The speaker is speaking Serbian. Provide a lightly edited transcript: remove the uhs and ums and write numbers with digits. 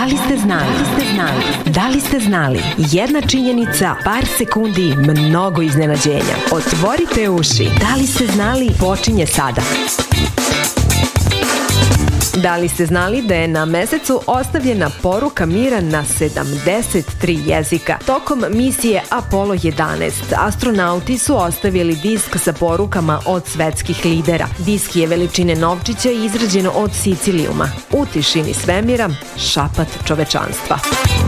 Da li ste znali? Da li ste znali? Jedna činjenica, par sekundi, mnogo iznenađenja. Otvorite uši. Da li ste znali? Počinje sada. Da li ste znali da je na mesecu ostavljena poruka mira na 73 jezika? Tokom misije Apollo 11 astronauti su ostavili disk sa porukama od svetskih lidera. Disk je veličine novčića i izrađen od sicilijuma. U tišini svemira šapat čovečanstva.